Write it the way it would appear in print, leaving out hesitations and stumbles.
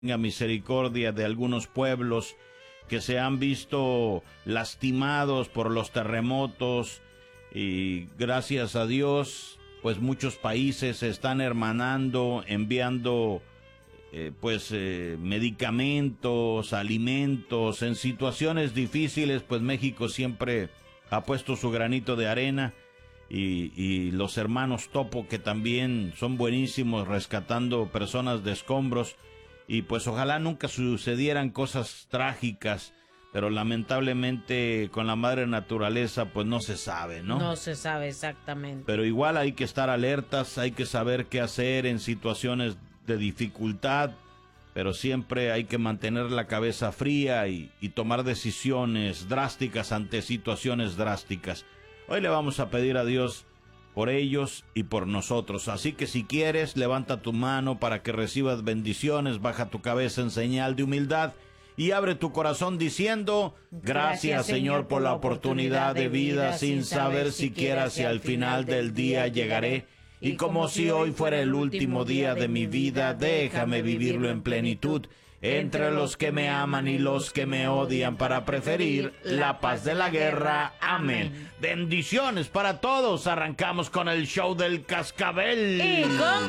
tenga misericordia de algunos pueblos que se han visto lastimados por los terremotos, y gracias a Dios, pues muchos países se están hermanando, enviando medicamentos, alimentos. En situaciones difíciles, pues México siempre ha puesto su granito de arena, y los hermanos Topo, que también son buenísimos rescatando personas de escombros. Y pues ojalá nunca sucedieran cosas trágicas, pero lamentablemente con la madre naturaleza pues no se sabe, ¿no? No se sabe exactamente. Pero igual hay que estar alertas, hay que saber qué hacer en situaciones de dificultad, pero siempre hay que mantener la cabeza fría y tomar decisiones drásticas ante situaciones drásticas. Hoy le vamos a pedir a Dios por ellos y por nosotros. Así que si quieres, levanta tu mano para que recibas bendiciones, baja tu cabeza en señal de humildad y abre tu corazón diciendo: gracias, Señor, por la oportunidad de vida, sin saber siquiera si al final del día llegaré. Y como si hoy fuera el último día de mi vida, déjame vivirlo en plenitud, entre los que me aman y los que me odian, para preferir la paz de la guerra. Amén. Bendiciones para todos. Arrancamos con el show del cascabel. Y con